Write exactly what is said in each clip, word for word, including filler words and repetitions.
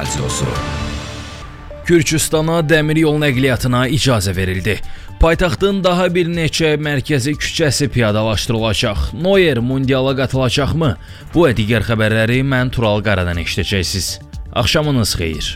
Radiosu. Gürcüstana dəmir yol nəqliyyatına icazə verildi. Paytaxtın daha bir neçə mərkəzi küçəsi piyadalaşdırılacaq. Noyer mundiala qatılacaqmı? Bu və digər xəbərləri mən Tural Qaradan eşidəcəksiniz. Axşamınız xeyir.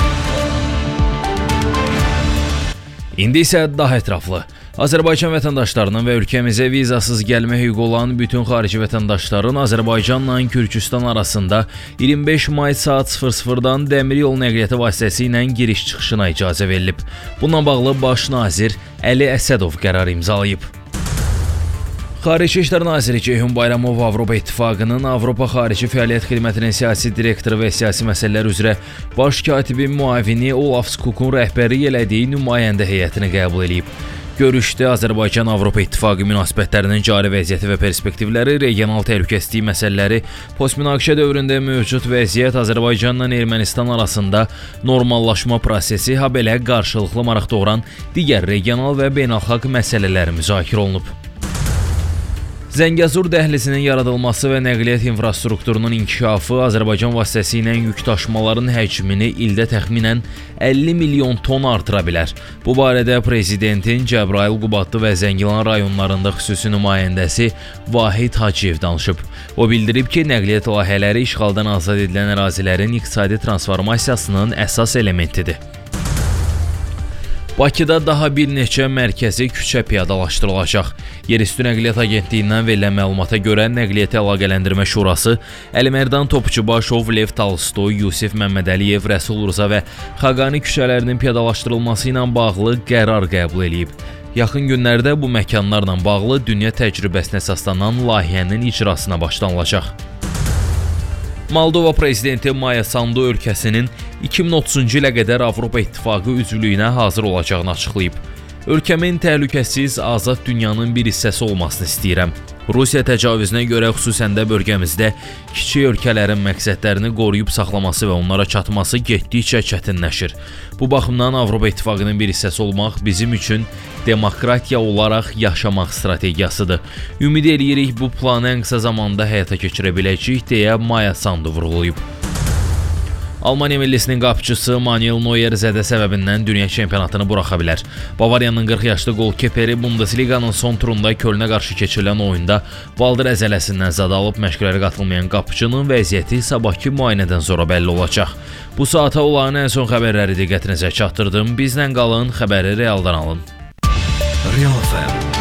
İndi isə daha ətraflı. Azərbaycan vətəndaşlarının və ölkəmizə vizasız gəlmə hüququ olan bütün xarici vətəndaşların Azərbaycanla Gürcüstan arasında iyirmi beş may saat sıfır sıfırdan dəmir yol nəqliyyatı vasitəsi ilə giriş-çıxışına icazə verilib. Bununla bağlı Baş nazir Əli Əsədov qərar imzalayıb. Xarici İşlər naziri Ceyhun Bayramov Avropa İttifaqının Avropa Xarici Fəaliyyət Xidmətinin siyasi direktoru və siyasi məsələlər üzrə baş katibin müavini Olaf Skukun rəhbərlik elədiyi nümayəndə heyətini qəbul edib. Görüşdə Azərbaycan-Avropa İttifaqı münasibətlərinin cari vəziyyəti və perspektivləri, regional təhlükəsizlik məsələləri, postmünaqişə dövründə mövcud vəziyyət, Azərbaycanla Ermənistan arasında normallaşma prosesi, habelə qarşılıqlı maraq doğuran digər regional və beynəlxalq məsələlər müzakirə olunub. Zəngəzur dəhlizinin yaradılması və nəqliyyat infrastrukturunun inkişafı Azərbaycan vasitəsilə yük daşımaların həcmini ildə təxminən əlli milyon ton artıra bilər. Bu barədə Prezidentin Cəbrayıl, Qubadlı və Zəngilan rayonlarında xüsusi nümayəndəsi Vahid Hacıyev danışıb. O bildirib ki, nəqliyyat layihələri işğaldan azad edilən ərazilərin iqtisadi transformasiyasının əsas elementidir. Bakıda daha bir neçə mərkəzi küçə piyadalaşdırılacaq. Yerüstü Nəqliyyat Agentliyindən verilən məlumata görə Nəqliyyat Əlaqələndirmə Şurası Əlimərdan Topçubaşov, Lev Tolstoy, Yusif Məmmədəliyev, Rəsul Rza və Xaqani küçələrinin piyadalaşdırılması ilə bağlı qərar qəbul edib. Yaxın günlərdə bu məkanlarla bağlı dünya təcrübəsinə əsaslanan layihənin icrasına başlanılacaq. Moldova prezidenti Maya Sandu ölkəsinin iki min otuzuncu ilə qədər Avropa İttifaqı üzvlüyünə hazır olacağını açıqlayıb. Ölkəmin təhlükəsiz, azad dünyanın bir hissəsi olmasını istəyirəm. Rusiya təcavüzünə görə xüsusən də bölgəmizdə kiçik ölkələrin məqsədlərini qoruyub saxlaması və onlara çatması getdikcə çətinləşir. Bu baxımdan Avropa İttifaqının bir hissəsi olmaq bizim üçün demokratiya olaraq yaşamaq strategiyasıdır. Ümid edirik bu planı ən qısa zamanda həyata keçirə biləcəyik, deyə Maya Sandu vurğulayıb. Almaniya millisinin qapıçısı Manuel Neuer zədə səbəbindən dünya çempionatını buraxa bilər. Bavariyanın qırx yaşlı qolkeperi Bundesliqanın son turunda Kölnə qarşı keçirilən oyunda baldır əzələsindən zad alıb məşqlərə qatılmayan qapıçının vəziyyəti sabahki müayinədən sonra bəlli olacaq. Bu saata olan ən son xəbərləri diqqətinizə çatdırdım. Bizlə qalın, xəbəri realdan alın. Real F M